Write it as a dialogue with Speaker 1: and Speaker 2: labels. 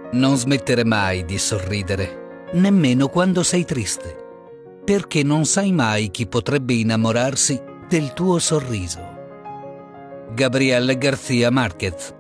Speaker 1: Non smettere mai di sorridere, nemmeno quando sei triste, perché non sai mai chi potrebbe innamorarsi del tuo sorriso. Gabriel García Márquez.